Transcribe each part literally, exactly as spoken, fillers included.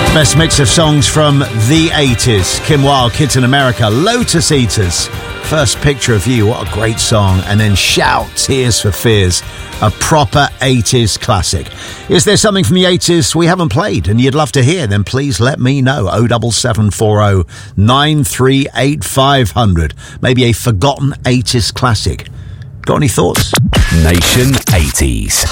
Best mix of songs from the eighties. Kim Wilde, Kids in America, Lotus Eaters, First Picture of You, what a great song. And then Shout, Tears for Fears, a proper eighties classic. Is there something from the eighties we haven't played and you'd love to hear? Then please let me know. oh seven seven four oh nine three eight five hundred. Maybe a forgotten eighties classic. Got any thoughts? Nation eighties.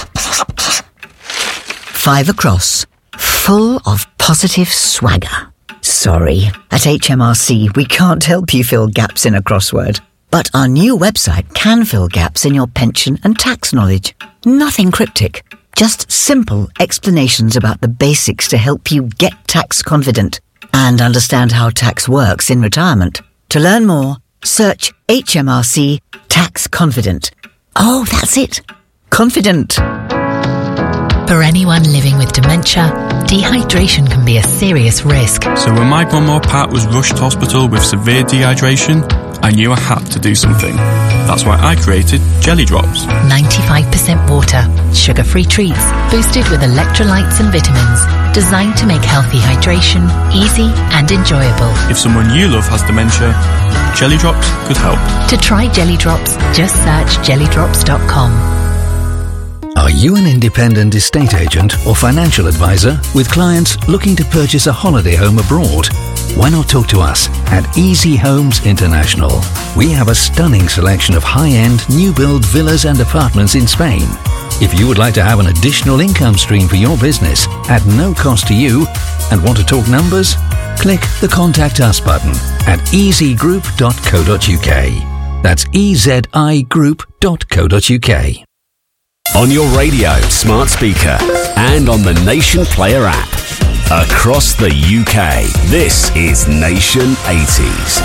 Five across. Full of positive swagger. Sorry, at H M R C we can't help you fill gaps in a crossword. But our new website can fill gaps in your pension and tax knowledge. Nothing cryptic, just simple explanations about the basics to help you get tax confident and understand how tax works in retirement. To learn more, search H M R C Tax Confident. Oh, that's it. Confident. For anyone living with dementia, dehydration can be a serious risk. So when my grandma Pat was rushed to hospital with severe dehydration, I knew I had to do something. That's why I created Jelly Drops. ninety-five percent water, sugar-free treats, boosted with electrolytes and vitamins, designed to make healthy hydration easy and enjoyable. If someone you love has dementia, Jelly Drops could help. To try Jelly Drops, just search jelly drops dot com. Are you an independent estate agent or financial advisor with clients looking to purchase a holiday home abroad? Why not talk to us at Easy Homes International? We have a stunning selection of high-end, new-build villas and apartments in Spain. If you would like to have an additional income stream for your business at no cost to you and want to talk numbers, click the Contact Us button at easy group dot co dot uk. That's e z i group dot co dot uk. On your radio, smart speaker, and on the Nation Player app. Across the U K, this is Nation eighties.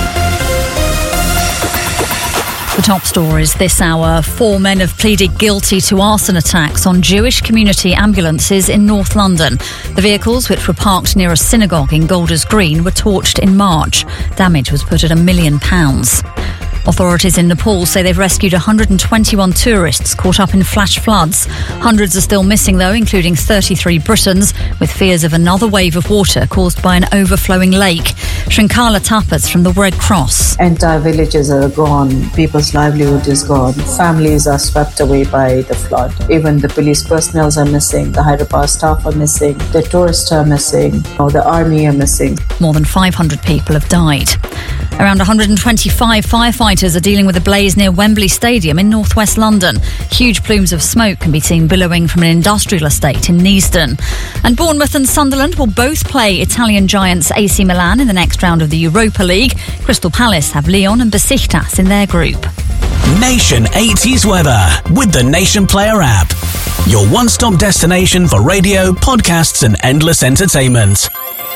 The top stories this hour. Four men have pleaded guilty to arson attacks on Jewish community ambulances in North London. The vehicles, which were parked near a synagogue in Golders Green, were torched in March. Damage was put at a million pounds. Authorities in Nepal say they've rescued one hundred twenty-one tourists caught up in flash floods. Hundreds are still missing, though, including thirty-three Britons, with fears of another wave of water caused by an overflowing lake. Shrinkala Tapas from the Red Cross. Entire villages are gone. People's livelihood is gone. Families are swept away by the flood. Even the police personnel are missing. The hydropower staff are missing. The tourists are missing. Or the army are missing. More than five hundred people have died. Around one hundred twenty-five firefighters are dealing with a blaze near Wembley Stadium in northwest London. Huge plumes of smoke can be seen billowing from an industrial estate in Neasden. And Bournemouth and Sunderland will both play Italian giants A C Milan in the next round of the Europa League. Crystal Palace have Lyon and Besiktas in their group. Nation eighties weather with the Nation Player app. Your one-stop destination for radio, podcasts and endless entertainment.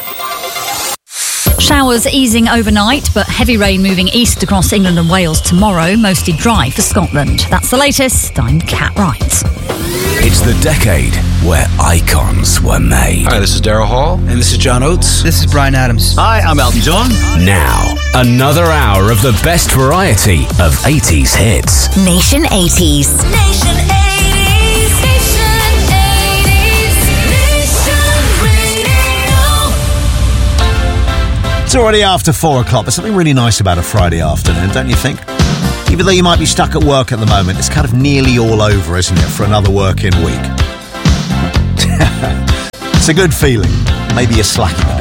Showers easing overnight, but heavy rain moving east across England and Wales tomorrow, mostly dry for Scotland. That's the latest. I'm Kat Wright. It's the decade where icons were made. Hi, this is Daryl Hall. And this is John Oates. This is Bryan Adams. Hi, I'm Elton John. Now, another hour of the best variety of eighties hits. Nation eighties. Nation eighties. Nation eighties. Nation Radio. It's already after four o'clock. There's something really nice about a Friday afternoon, don't you think? Even though you might be stuck at work at the moment, it's kind of nearly all over, isn't it, for another working week? It's a good feeling. Maybe you're slacking.